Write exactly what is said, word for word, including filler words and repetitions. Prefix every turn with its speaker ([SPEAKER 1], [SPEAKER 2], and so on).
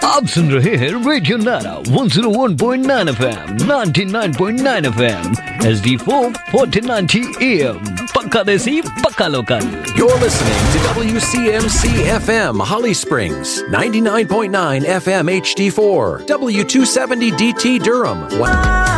[SPEAKER 1] आप सुन रहे हैं रेडियो नारा one oh one point nine F M, ninety-nine point nine F M, H D four fourteen ninety A M. पक्का देसी पक्का local.
[SPEAKER 2] You're listening to W C M C F M Holly Springs, ninety-nine point nine F M H D four, W two seventy D T Durham.